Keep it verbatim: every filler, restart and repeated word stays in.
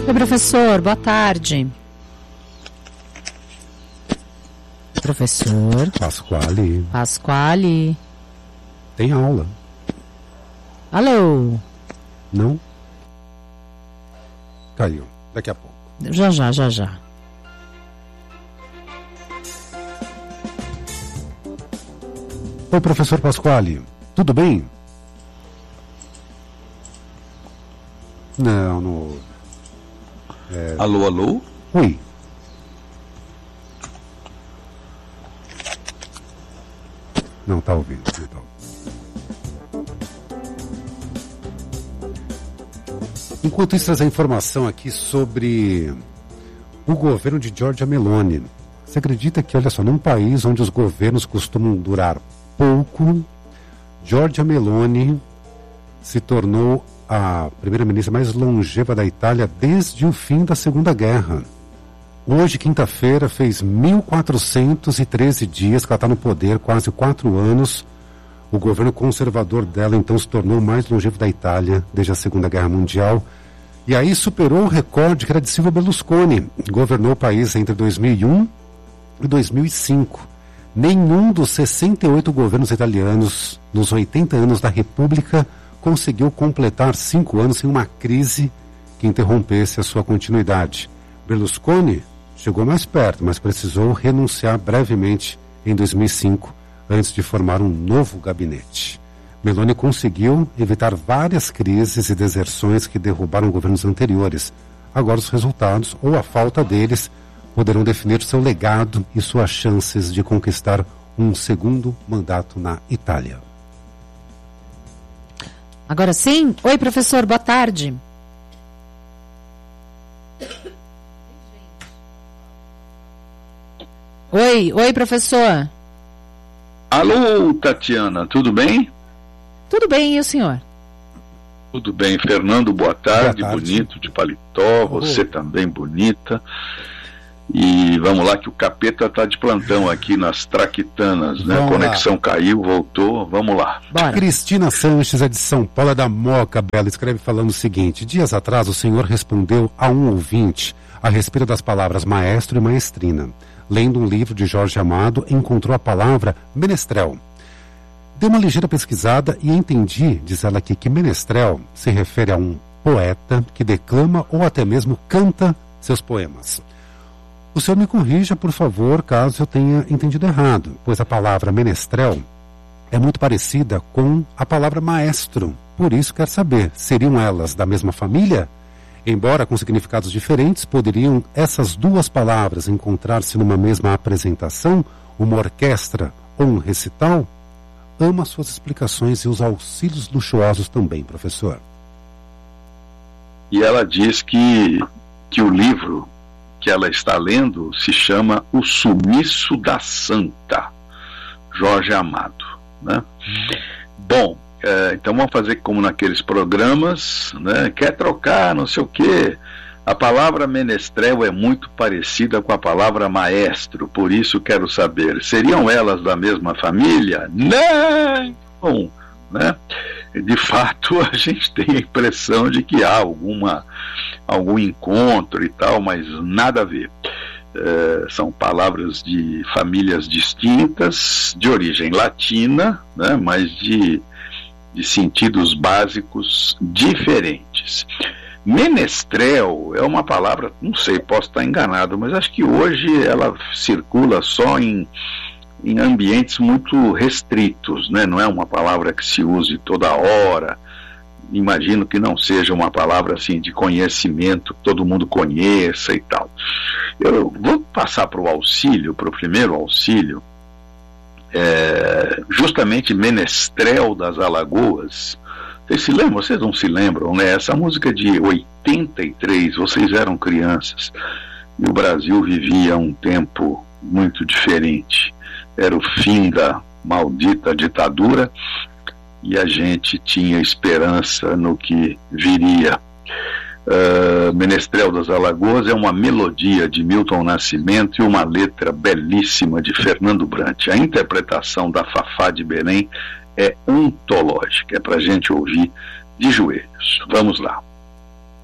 Oi, professor, boa tarde. Professor Pasquale. Pasquale. Tem aula. Alô? Não? Caiu. Daqui a pouco. Já, já, já, já. Oi, professor Pasquale. Tudo bem? Não, não. É... Alô, alô? Oi. Não está ouvindo. Não tá ouvindo. Enquanto isso, trazer informação aqui sobre o governo de Giorgia Meloni. Você acredita que, olha só, num país onde os governos costumam durar pouco, Giorgia Meloni se tornou a primeira-ministra mais longeva da Itália desde o fim da Segunda Guerra. Hoje, quinta-feira, fez mil quatrocentos e treze dias que ela está no poder, quase quatro anos. O governo conservador dela, então, se tornou o mais longevo da Itália desde a Segunda Guerra Mundial. E aí superou o recorde que era de Silvio Berlusconi. Governou o país entre dois mil e um e dois mil e cinco. Nenhum dos sessenta e oito governos italianos, nos oitenta anos da República, conseguiu completar cinco anos sem uma crise que interrompesse a sua continuidade. Berlusconi chegou mais perto, mas precisou renunciar brevemente em dois mil e cinco, antes de formar um novo gabinete. Meloni conseguiu evitar várias crises e deserções que derrubaram governos anteriores. Agora os resultados, ou a falta deles, poderão definir seu legado e suas chances de conquistar um segundo mandato na Itália. Agora sim? Oi, professor, boa tarde. Oi, oi, professor. Alô, Tatiana, tudo bem? Tudo bem, e o senhor? Tudo bem, Fernando, boa tarde, boa tarde. Bonito de paletó, você oh. também bonita. E vamos lá que o capeta tá de plantão aqui nas Traquitanas, né? Vamos a conexão lá. Caiu, voltou, vamos lá. Bora. Cristina Sanches é de São Paulo, é da Moca, Bela, escreve falando o seguinte: dias atrás o senhor respondeu a um ouvinte a respeito das palavras maestro e maestrina. Lendo um livro de Jorge Amado, encontrou a palavra menestrel. Dei uma ligeira pesquisada e entendi, diz ela aqui, que menestrel se refere a um poeta que declama ou até mesmo canta seus poemas. O senhor me corrija, por favor, caso eu tenha entendido errado, pois a palavra menestrel é muito parecida com a palavra maestro. Por isso, quero saber, seriam elas da mesma família? Embora com significados diferentes, poderiam essas duas palavras encontrar-se numa mesma apresentação, uma orquestra ou um recital? Amo suas explicações e os auxílios luxuosos também, professor. E ela diz que, que o livro que ela está lendo se chama O Sumiço da Santa, Jorge Amado, né? Bom, é, então vamos fazer como naqueles programas, né? Quer trocar, não sei o quê. A palavra menestrel é muito parecida com a palavra maestro, por isso quero saber, seriam elas da mesma família? Não! Né? De fato, a gente tem a impressão de que há alguma, algum encontro e tal, mas nada a ver. É, são palavras de famílias distintas, de origem latina, né? Mas de, de sentidos básicos diferentes. Menestrel é uma palavra, não sei, posso estar enganado, mas acho que hoje ela circula só em, em ambientes muito restritos, né? Não é uma palavra que se use toda hora. Imagino que não seja uma palavra assim de conhecimento, que todo mundo conheça e tal. Eu vou passar para o auxílio, para o primeiro auxílio, é, justamente Menestrel das Alagoas. Vocês se lembram? Vocês não se lembram, né? Essa música de oitenta e três, vocês eram crianças e o Brasil vivia um tempo muito diferente. Era o fim da maldita ditadura e a gente tinha esperança no que viria. Uh, Menestrel das Alagoas é uma melodia de Milton Nascimento e uma letra belíssima de Fernando Brant. A interpretação da Fafá de Belém é ontológica, é para a gente ouvir de joelhos. Vamos lá.